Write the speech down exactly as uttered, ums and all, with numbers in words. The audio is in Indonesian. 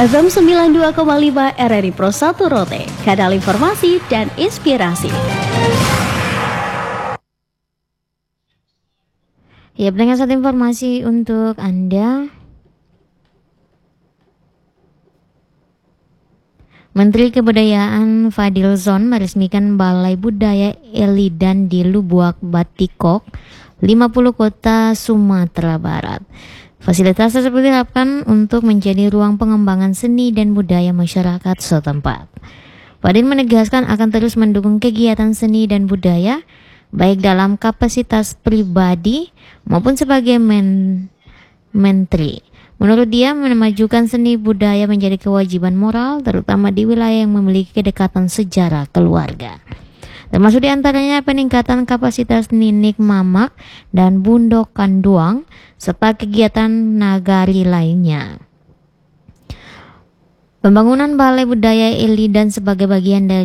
F M sembilan puluh dua koma lima R R I Pro satu Rote, kanal informasi dan inspirasi. Ya, pendengar, satu informasi untuk Anda. Menteri Kebudayaan Fadlizon meresmikan Balai Budaya Elidan di Lubuak Batikok, lima puluh Kota Sumatera Barat. Fasilitas tersebut diharapkan untuk menjadi ruang pengembangan seni dan budaya masyarakat setempat. Fadil menegaskan akan terus mendukung kegiatan seni dan budaya, baik dalam kapasitas pribadi maupun sebagai men menteri. Menurut dia, memajukan seni budaya menjadi kewajiban moral, terutama di wilayah yang memiliki kedekatan sejarah keluarga. Termasuk diantaranya peningkatan kapasitas Ninik Mamak dan Bundok Kanduang, serta kegiatan nagari lainnya. Pembangunan Balai Budaya Elidan sebagai bagian dari